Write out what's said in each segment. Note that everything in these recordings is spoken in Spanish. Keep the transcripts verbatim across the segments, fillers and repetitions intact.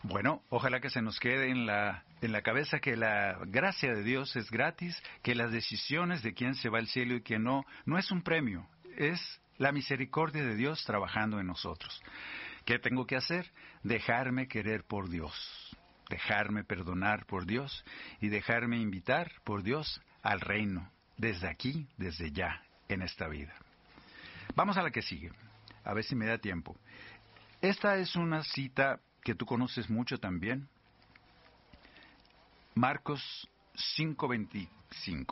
Bueno, ojalá que se nos quede en la, en la cabeza que la gracia de Dios es gratis, que las decisiones de quién se va al cielo y quién no, no es un premio, es la misericordia de Dios trabajando en nosotros. ¿Qué tengo que hacer? Dejarme querer por Dios, dejarme perdonar por Dios y dejarme invitar por Dios al reino, desde aquí, desde ya, en esta vida. Vamos a la que sigue, a ver si me da tiempo. Esta es una cita que tú conoces mucho también. Marcos cinco veinticinco.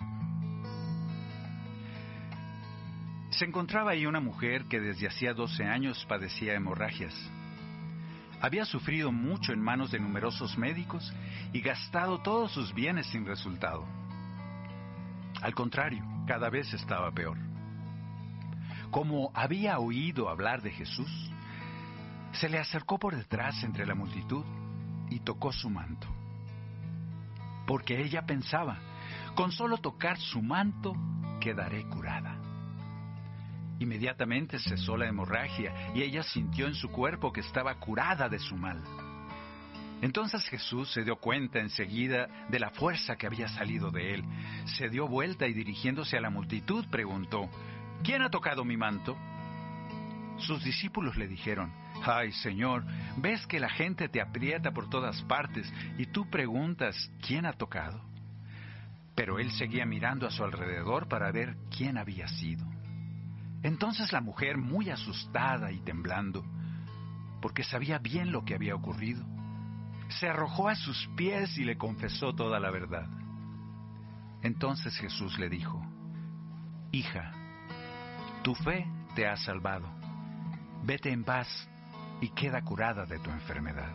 Se encontraba ahí una mujer que desde hacía doce años padecía hemorragias. Había sufrido mucho en manos de numerosos médicos y gastado todos sus bienes sin resultado. Al contrario, cada vez estaba peor. Como había oído hablar de Jesús, se le acercó por detrás entre la multitud y tocó su manto. Porque ella pensaba, con solo tocar su manto, quedaré curada. Inmediatamente cesó la hemorragia y ella sintió en su cuerpo que estaba curada de su mal. Entonces Jesús se dio cuenta enseguida de la fuerza que había salido de él. Se dio vuelta y dirigiéndose a la multitud preguntó, ¿quién ha tocado mi manto? Sus discípulos le dijeron, ¡ay, Señor! ¿Ves que la gente te aprieta por todas partes y tú preguntas, ¿quién ha tocado? Pero él seguía mirando a su alrededor para ver quién había sido. Entonces la mujer, muy asustada y temblando, porque sabía bien lo que había ocurrido, se arrojó a sus pies y le confesó toda la verdad. Entonces Jesús le dijo, hija, tu fe te ha salvado. Vete en paz y queda curada de tu enfermedad.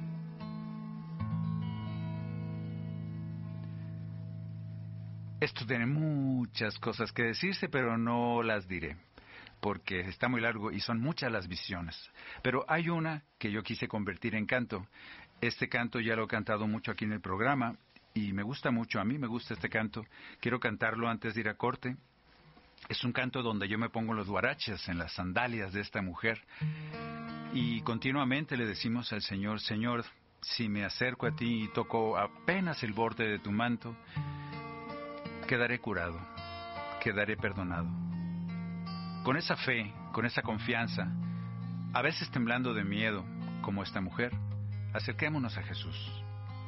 Esto tiene muchas cosas que decirse, pero no las diré, porque está muy largo y son muchas las visiones. Pero hay una que yo quise convertir en canto. Este canto ya lo he cantado mucho aquí en el programa y me gusta mucho, a mí me gusta este canto. Quiero cantarlo antes de ir a corte. Es un canto donde yo me pongo los huaraches en las sandalias de esta mujer y continuamente le decimos al Señor, Señor, si me acerco a ti y toco apenas el borde de tu manto, quedaré curado, quedaré perdonado. Con esa fe, con esa confianza, a veces temblando de miedo, como esta mujer, acerquémonos a Jesús.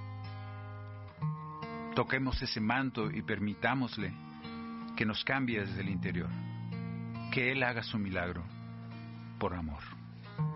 Toquemos ese manto y permitámosle que nos cambie desde el interior, que Él haga su milagro por amor.